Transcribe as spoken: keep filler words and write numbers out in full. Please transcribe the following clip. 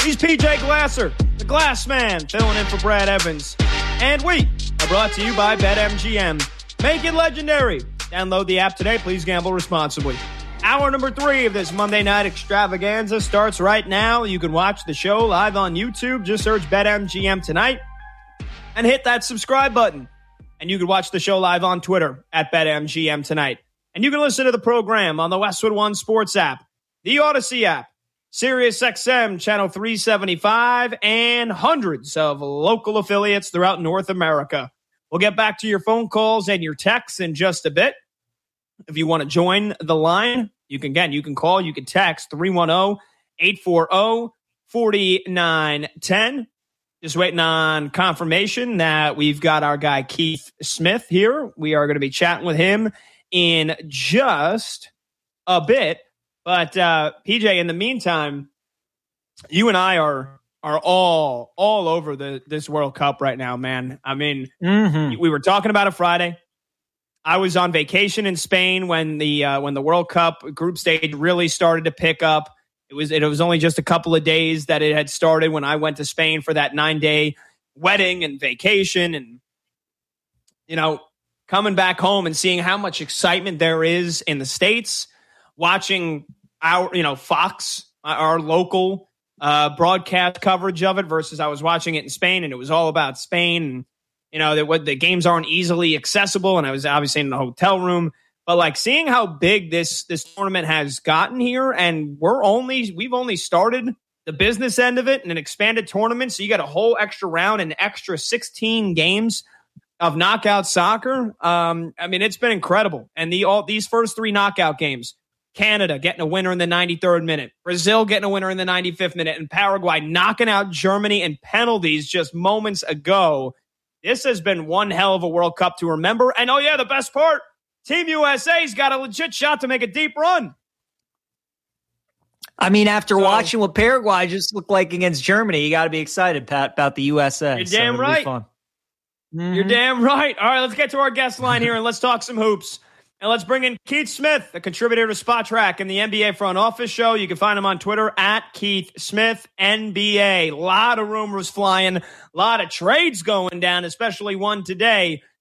He's P J Glasser, the Glass Man, filling in for Brad Evans. And we are brought to you by BetMGM. Make it legendary. Download the app today. Please gamble responsibly. Hour number three of this Monday night extravaganza starts right now. You can watch the show live on YouTube. Just search BetMGM tonight and hit that subscribe button. And you can watch the show live on Twitter at BetMGM tonight. And you can listen to the program on the Westwood One Sports app, the Odyssey app, SiriusXM Channel three seventy-five, and hundreds of local affiliates throughout North America. We'll get back to your phone calls and your texts in just a bit. If you want to join the line, you can, again, you can call, you can text three one zero, eight four zero, four nine one zero. Just waiting on confirmation that we've got our guy Keith Smith here. We are going to be chatting with him in just a bit. But uh, P J, in the meantime, you and I are are all all over the this World Cup right now, man. I mean, mm-hmm. we were talking about it Friday. I was on vacation in Spain when the uh, when the World Cup group stage really started to pick up. It was it was only just a couple of days that it had started when I went to Spain for that nine day wedding and vacation, and you know, coming back home and seeing how much excitement there is in the States. Watching our, you know, Fox, our local uh, broadcast coverage of it versus I was watching it in Spain, and it was all about Spain. And, you know, that what the games aren't easily accessible, and I was obviously in the hotel room. But like seeing how big this this tournament has gotten here, and we're only we've only started the business end of it in an expanded tournament, so you got a whole extra round and extra sixteen games of knockout soccer. Um, I mean, it's been incredible, and the all these first three knockout games. Canada getting a winner in the ninety-third minute. Brazil getting a winner in the ninety-fifth minute. And Paraguay knocking out Germany in penalties just moments ago. This has been one hell of a World Cup to remember. And, oh, yeah, the best part, Team U S A's got a legit shot to make a deep run. I mean, after so, watching what Paraguay just looked like against Germany, you got to be excited, Pat, about the U S A. You're so damn right. Mm-hmm. You're damn right. All right, let's get to our guest line here, and let's talk some hoops. And let's bring in Keith Smith, a contributor to Spot Track and the N B A Front Office Show. You can find him on Twitter at Keith Smith N B A. A lot of rumors flying, a lot of trades going down, especially one today